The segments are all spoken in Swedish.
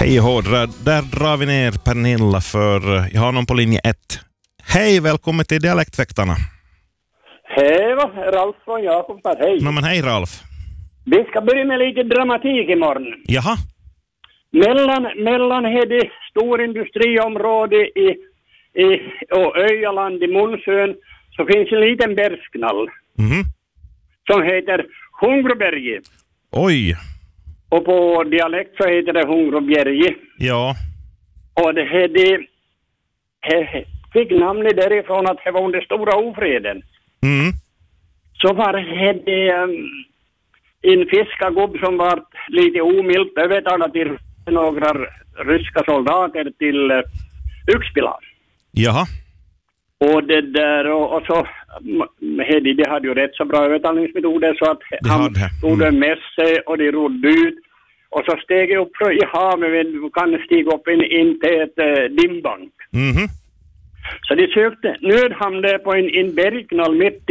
Hej Hårdra, där drar vi ner Pernilla för jag har någon på linje 1. Hej, välkommen till Dialektväktarna. Hej va, Ralf från Jakobstad, hej. Men hej Ralf. Vi ska börja med lite dramatik imorgon. Jaha. Mellan det storindustriområde och Öjaland i Månsön så finns en liten bergsknall som heter Hungroberget. Oj. Och på dialekt så heter det Hungroberget. Ja. Och det fick namnet därifrån att det var under stora ofreden. Så var det en fiskargubb som var lite omilt övertalad till några ryska soldater till Uxpila. Jaha. Och det där och så det hade ju rätt så bra övertalningsmetoder så att han tog en med sig och de rodde ut och så steg upp i havet kan stiga upp in till ett dimbank. Så de sökte nödhamn där på en bergknall mitt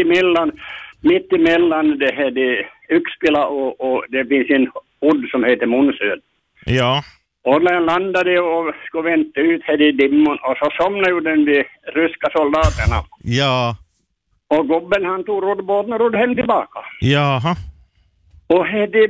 emellan det här det Uxpila och det finns en odd som heter Månsön. Ja. Och när jag landade och skulle vänta ut här i dimmon och så somnade ju de ryska soldaterna. Ja. Och gubben han tog roddbåten och rodde hem tillbaka. Jaha. Och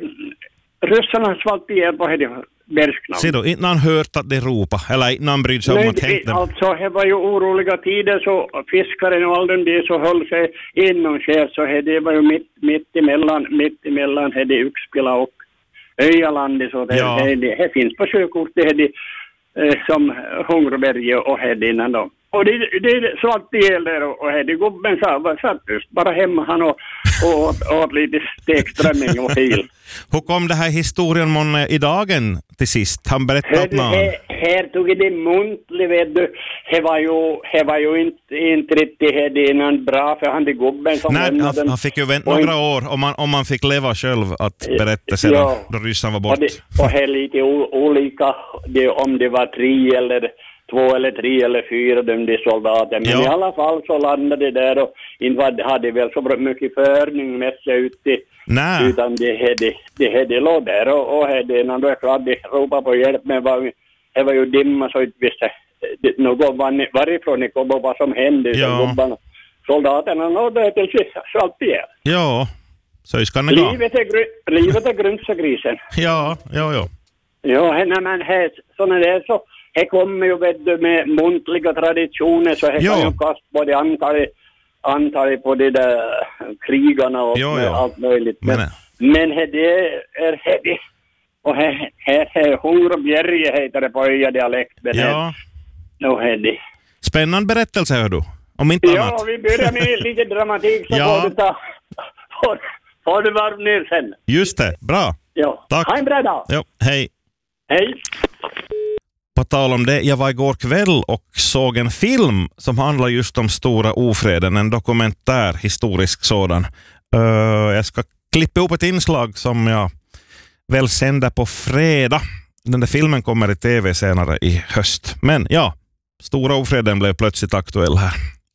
ryssarna svalt igen på bergsknall. Se då, inte han hört att det ropa eller inte han brydde sig om att hämta dem. Alltså, det var ju oroliga tider så fiskaren och all den så höll sig inomskärs så det var ju mitt emellan det Uxpila och Öjalandet så det finns på sjökort det som Hungroberget och innan då. Och det svalt ihjäl där och det gubben satt just bara hemma han och åt lite stekströmming och fil. Hur kom det här historien i dagen till sist? Han berättade åt någon. Här tog det muntligt, vet du. Det var ju inte riktigt det innan bra för han det gubben som nej, han fick ju vänta några år om man fick leva själv att berätta sedan då ryssen var bort. Och det är lite olika om det var 3 eller 2 eller 3 eller 4 de soldater. Men i alla fall så landade det där och inte hade väl så mycket förning med sig utan det låg där och det när då hade ropat på hjälp men det var ju dimma så inte visste något varifrån det kom och vad som hände så soldaterna nådde till svalt igen. Ja, så ska det gå. Livet är grunt så grisen. Ja. Ja, men sådana där så det kommer ju med muntliga traditioner så det kan ju kast både antalet på de där krigarna och allt möjligt. Men det är och här Hungroberget heter det på öjadialekt. Ja. Det. Spännande berättelse hör du. Om inte annat. Ja, vi börjar med lite dramatik så får du varv ner sen. Just det, bra. Ja. Tack. Ha en bra dag. Ja, hej. Hej. På tal om det, jag var igår kväll och såg en film som handlar just om stora ofreden, en dokumentär, historisk sådan. Jag ska klippa upp ett inslag som jag väl sänder på fredag. Den där filmen kommer i tv senare i höst. Men ja, stora ofreden blev plötsligt aktuell här.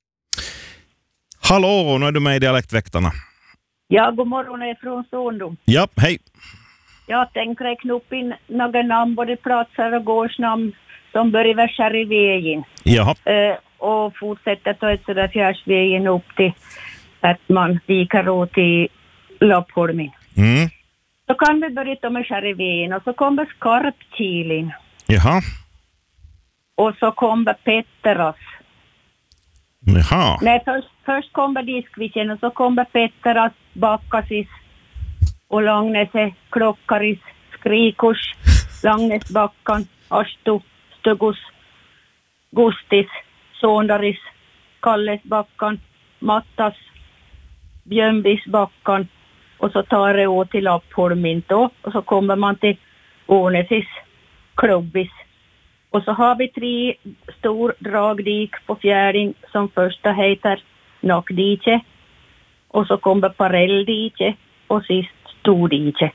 Hallå, nu är du med i Dialektväktarna. Ja, god morgon, jag är från Ståndom. Ja, hej. Jag tänker räkna upp in några namn, både platser och gårdsnamn som börjar med Kärrvägen. Jaha. Och fortsätter ta ett sådär Fjärsvägen upp till Sättman, Vikarå till Lappholmen. Så kan vi börja med Kärrvägen och så kommer Skarpkilin. Jaha. Och så kommer Petteras. Jaha. Nej, först kommer Diskviken och så kommer Petteras, Backasis och Langnäse, Klockaris, Skrikors, Langnesbackan, Astu, Stugus, Gustis, Sondaris, Kallesbackan, Mattas, Björnbisbackan och så tar det åt till Lappholmen då och så kommer man till Ånesis, Klubbis. Och så har vi 3 stor dragdik på fjärding som första heter Nackdike och så kommer Parelldike och sist Stordike.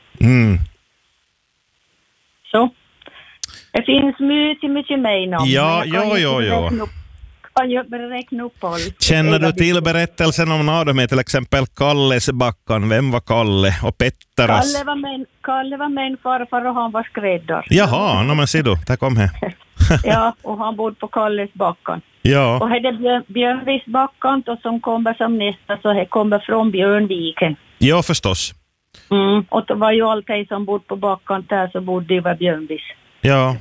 Så. Det finns mycket mer namn. Ja. Kan jag bara räkna upp allt? Känner du till berättelsen om någon med till exempel Kalles Backan? Vem var Kalle? Och Petteras? Kalle var min farfar och han var skräddare. Jaha, men ser du, där kom här. Ja, och han bodde på Kalles Backan. Ja. Och här är Björnvis Backan och som kommer som nästa så här kommer från Björnviken. Ja, förstås. Och det var ju alltid som bodde på Backan där så bodde det var Björnvis. Ja.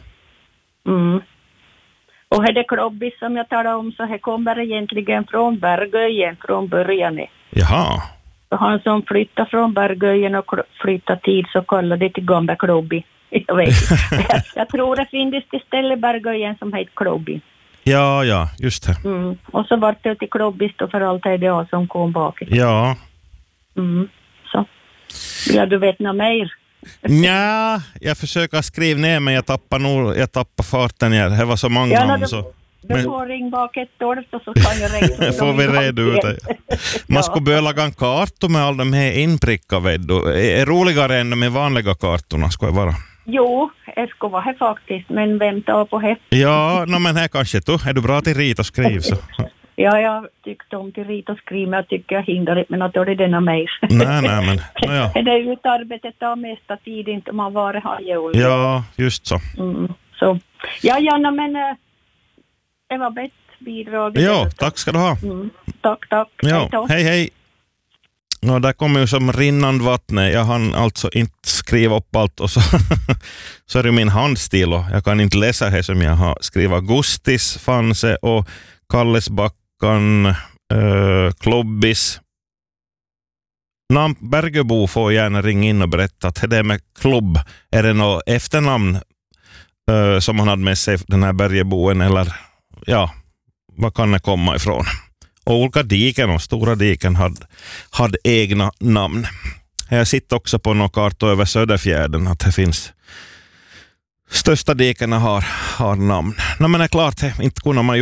Och här är Klobbis som jag talade om så här kommer egentligen från Bergöjen från början. Jaha. Så han som flyttade från Bergöjen och flyttade tid så kallade det till Gamla Klobbi. Jag vet. Jag tror det finns ett ställe i Bergöjen som heter Klobbi. Ja, just det. Och så var det till Klobbis då för allt är det som kom bak. Ja. Så. Ja, du vet något mer? Nja, jag försöker skriva ner men jag tappar farten här. Det var så många namn så. Du får ring bak ett år och så kan jag räkna. Får vi reda ut det. Man skulle börja laga en kartor med alla de här inprickade. Är roligare än de vanliga kartorna ska det vara. Jo, det ska vara här faktiskt, men vem tar på det? Ja, men här kanske du. Är du bra till rit och skriv så? Ja, jag tyckte om till rit och skriv, men jag tycker jag hindrar det, men att det är denna mig. Nej, men... Ja. Det är ju ett arbete tar mesta tid, inte man var här jul. Ja, just så. Så. Ja, men det var bäst bidrag. Ja, tack ska du ha. Tack. Ja, hej. Ja, där kommer ju som rinnande vattnet. Jag hann alltså inte skriva upp allt och så, så är det min handstil och jag kan inte läsa det som jag har skrivit. Gustis fanns och Kalles Backan, Klobbis. Bergöbo får gärna ringa in och berätta att det med Klobb, är det något efternamn som han hade med sig, den här Bergöboen, eller ja, vad kan det komma ifrån? Och olika diken och stora diken hade egna namn. Jag sitter också på någon karta över Söderfjärden att det finns största dikerna har namn. Men det är klart, inte kunde man ju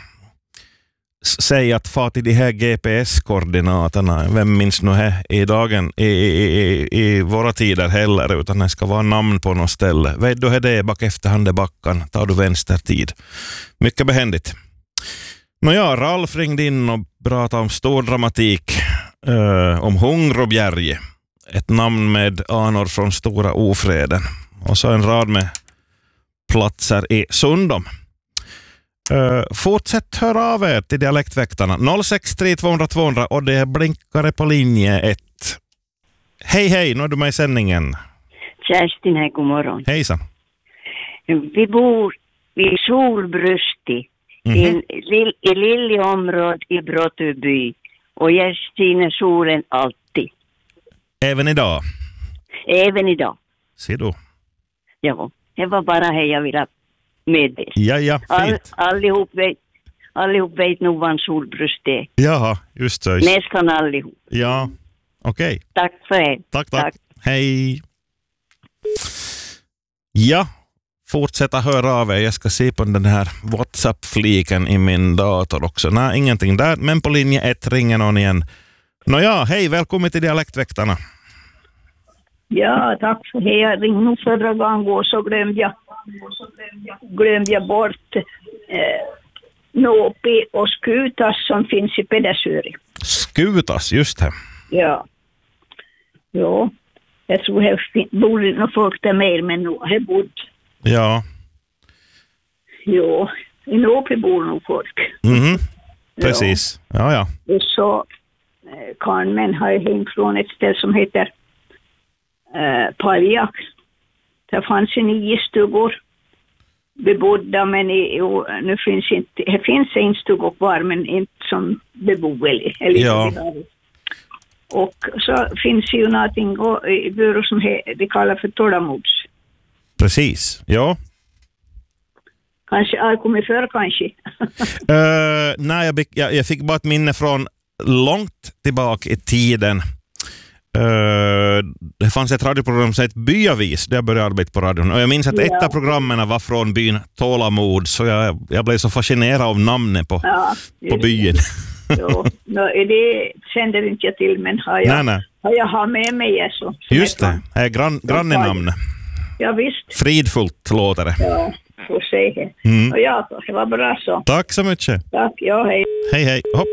säga att far till de här GPS-koordinaterna. Vem minns nu här i dagen i våra tider heller, utan det ska vara namn på något ställe. Vet du hur det är bak efter Handebackan? Tar du vänstertid? Mycket behändigt. Nåja, Ralf ringde in och pratade om stor dramatik, om Hungrobjerge. Ett namn med anor från Stora Ofreden. Och så en rad med platser i Sundom. Fortsätt höra av er till Dialektväktarna 063 200 200 och det blinkar på linje 1. Hej, nu är du med i sändningen. Kerstin här, god morgon. Hejsan. Vi bor vid Solbrusti i lilla området i Brottuby och jag skiner solen alltid. Även idag? Även idag. Ser du? Ja, det var bara här jag ville meddela. Ja, fint. Allihop vet nog vad en solbrust är. Jaha, just så. Nästan allihop. Ja, okej. Tack för det. Tack. Hej. Ja, fortsätta höra av er. Jag ska se på den här WhatsApp-fliken i min dator också. Nej, ingenting där. Men på linje 1 ringer någon igen. Nåja, hej, välkommen till Dialektväktarna. Ja, tack för det. Jag ringde förra gången och så glömde jag bort Nåpi och Skutas som finns i Pedersöri. Skutas, just det. Ja. Jo, jag tror det bor några folk där mer, men nu har jag bott. Ja. Jo, i Nåpi bor nog folk. Precis, ja. Och så Carmen har jag hängt från ett ställe som heter Paljak. Det fanns 9 stugor bebodda, men nu finns inte, det finns en stuga kvar men inte som beboelig. Ja. Och så finns ju någonting i byrå som de kallar för tålamods. Precis, ja. Kanske har kommit för kanske. Nej, jag fick bara ett minne från långt tillbaka i tiden. Det fanns ett radioprogram som hette Byavis där jag började arbeta på radion. Och jag minns att ett av programmen var från byn Tålamod, så jag blev så fascinerad av namnet på byn. Jo, det sänder inte jag till, men har jag med mig så. Just det, är grannenamn. Ja, visst. Fridfullt låter det. Ja, får se. Och ja, det var bra så. Tack så mycket. Tack, ja, hej. Hej. Hopp.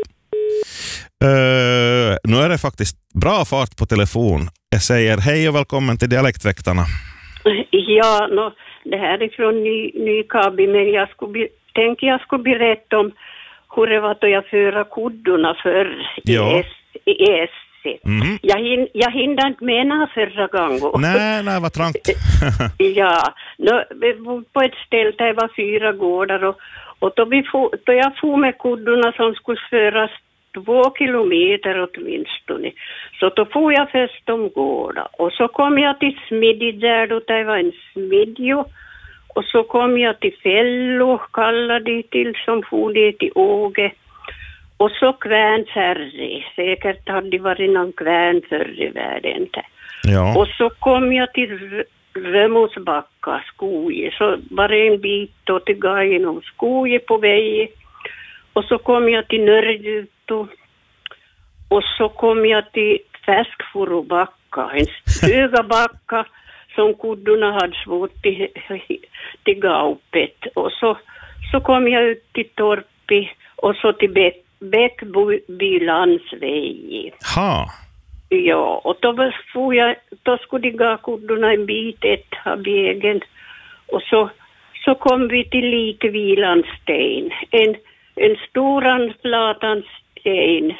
Nu är det faktiskt bra fart på telefon. Jag säger hej och välkommen till Dialektväktarna. Ja, det här är från Nykabi, men jag skulle berätta om hur det var då jag förde kuddorna förr i SC. Mm. Jag hinner inte mena förra gången. Nej, vad trångt. Ja, vi var på ett ställe där det var 4 gårdar och då jag får med kuddorna som skulle föras 2 kilometer åtminstone. Så då får jag först om gårda. Och så kom jag till Smidid där då det var en smidjo. Och så kom jag till Fällo, kallade till som for det till Åge. Och så Kvärnsärri. Säkert hade det varit någon kvärn förr i världen. Ja. Och så kom jag till Römosbacka, skoge. Så var det en bit då till Gajen om skoge på väg. Och så kom jag till Nörjuto. Och så kom jag till Färskforobacka, en höga backa som kuddorna hade svårt till gaupet. Och så kom jag ut till Torpi och så till Bäckby landsväg. Ha. Ja, och då skulle de gå kuddorna en bit av vägen. Och så kom vi till Likvilanstein. En stor platan sten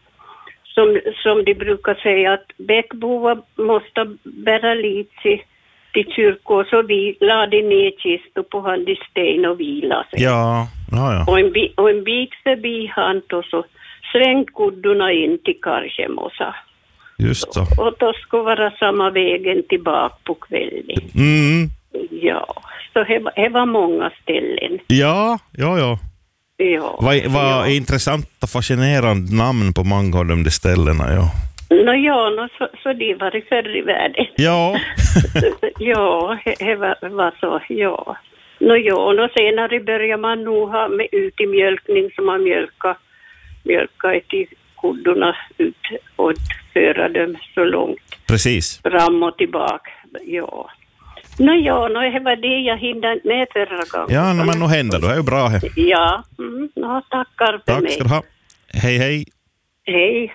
som de brukar säga att bäckboa måste bära lite till kyrkor, så vi lade ner kistor på hand i sten och vila sig. Ja. Och en bit förbi han och så svängt kuddorna in till Karsemosa. Just så. Och då skulle vara samma vägen tillbaka på kvällen. Mm. Ja, så det var många ställen. Ja. Ja. Vad intressant och fascinerande namn på många av de ställena, ja. Så det var det förr i världen. Ja. Ja, det var så, ja. Senare börjar man nog ha med ut i mjölkning som man mjölka till kuddorna ut och föra dem så långt. Precis. Fram och tillbaka, ja. Det var det jag hinner inte med förra gången. Ja, men nu händer det. Det är ju bra. Ja, tackar för mig. Tack ska du ha. Hej. Hej.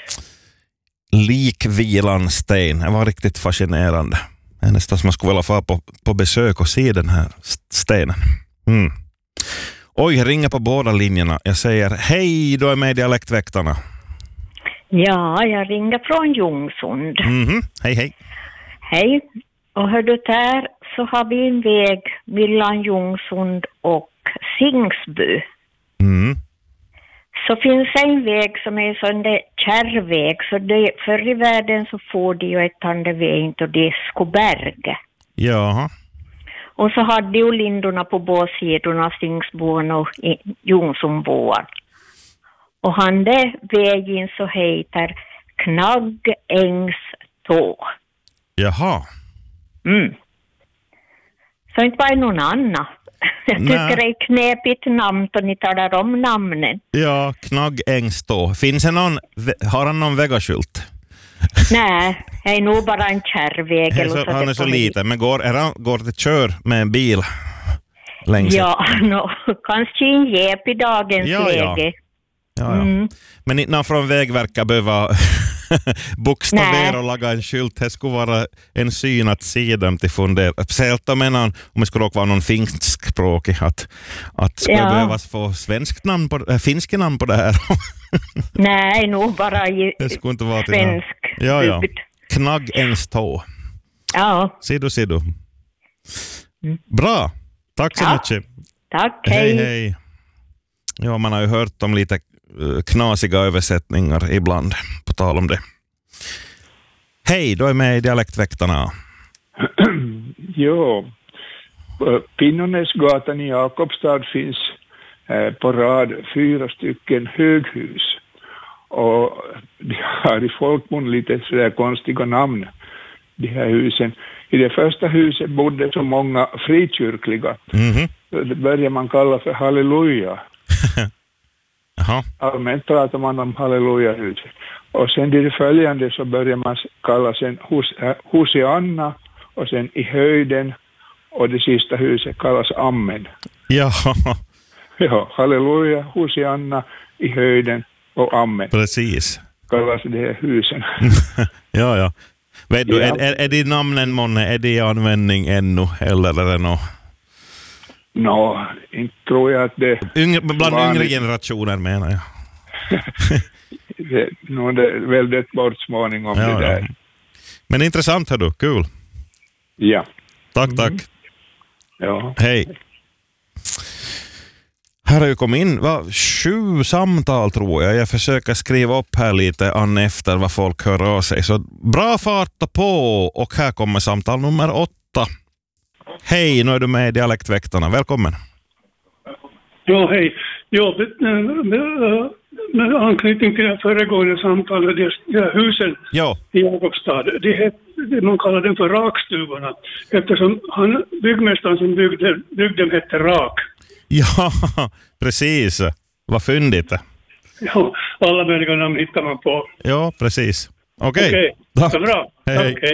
Likvilanstein. Det var riktigt fascinerande. Det är nästan som man skulle vilja få på besök och se den här stenen. Mm. Oj, jag ringer på båda linjerna. Jag säger hej, du är med i Dialektväktarna. Ja, jag ringer från Ljungsund. Hej. Hej. Och hör du där så har vi en väg mellan Ljungsund och Singsby. Mm. Så finns en väg som är sån där kärrväg. Så förr i världen så får de ju ett andra väg och det är Skoberg. Jaha. Och så hade ju lindorna på båda sidorna, Singsboen och Ljungsundboen. Och han där vägen så heter Knaggängstå. Jaha. Mm. Så inte var någon annan. Jag tycker det är knepigt namn och ni talar om namnen. Ja, Knaggängstå. Har han någon vägaskylt? Nej, det är nog bara en kärrväg. Han är så liten, men går det kör med en bil längs? Ja, kanske en jeep i dagens läge. Ja. Men inte från Vägverket behöva bokstavera och laga en skylt. Det skulle vara en syn att se dem till fundera. Speciellt om det skulle vara någon finskspråkig att skulle behövas få finska namn på det här. Nej, nog bara det skulle inte vara svensk. Ja. Knaggängstå. Ja. Ser du. Bra. Tack så mycket. Tack, hej. Ja, man har ju hört om lite knasiga översättningar ibland, på tal om det. Hej, du är med i Dialektväktarna. Jo, Pinnonäsgatan i Jakobstad finns på rad 4 stycken höghus. Och de har i folkmun lite sådär konstiga namn, de här husen. I det första huset bodde så många frikyrkliga. Det börjar man kalla för halleluja. Allmänt pratar man om hallelujahuset. Och sen i det följande så börjar man kalla sen Hosianna och sen i höjden och det sista huset kallas Amen. Ja, Ja, halleluja, Hosianna i höjden och Amen precis. kallas det här husen. Ja. Vet du, Ja. är de namnen månne, är de i användning ännu, eller är det nog Inte tror jag att det bland vanligt. yngre generationer, menar jag. det är väldigt bort småningom Ja, det där. ja. Men intressant, hör du, kul. Ja. Tack. Ja. Hej. Här har ju kommit in 7 samtal, tror jag. Jag försöker skriva upp här lite efter vad folk hör av sig. Så bra fart på, och här kommer samtal nummer 8. Hej, nu är du med i Dialektväktarna. Välkommen. Ja, hej. Ja, med anknytning till det föregående samtalet, de här husen Ja, i Jakobstad, man kallar dem för rakstugorna, eftersom byggmästaren som byggde dem hette Rak. ja, precis. Vad fyndigt. Ja, alla möjliga namn hittar man på. Ja, precis. Okej. Okej, Tack. så bra. Hej. Tack, hej.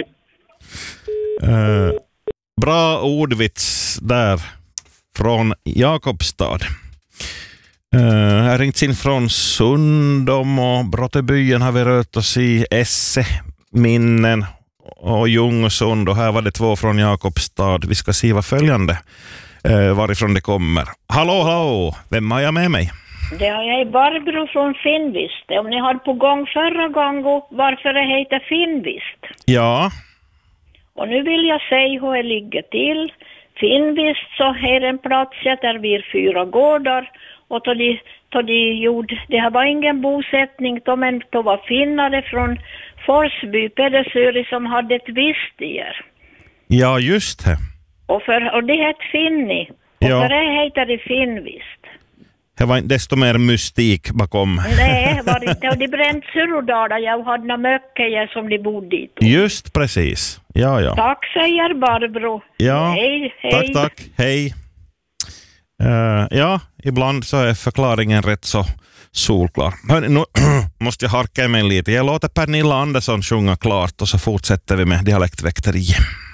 Bra ordvits där från Jakobstad. Här ringts in från Sundom och Brottebyen har vi rört oss i, Esse, Minnen och Ljungsund, och här var det 2 från Jakobstad. Vi ska se vad följande varifrån det kommer. Hallå, vem har jag med mig? Det är Barbro från Finnvist. Om ni hade på gång förra gången varför det heter Finnvist. Ja, Och nu vill jag säga hur det ligger till. Finnvist så är en plats där vi är 4 gårdar. Och det här var ingen bosättning, men det var finnare från Forsby, Pedersöri, som hade ett vistier. ja just det. Och det hette Finni. Och Ja. för det heter det Finnvist. Det var desto mer mystik bakom. Nej, var det inte. Och de bränt surrodala, jag hade några möckejer som de bodde i. Just precis. Ja. Tack, säger Barbro. Ja, Hej, hej. tack. Hej. Ja, ibland så är förklaringen rätt så solklar. Hörrni, nu måste jag harka mig lite. Jag låter Pernilla Andersson sjunga klart och så fortsätter vi med Dialektväkteriet.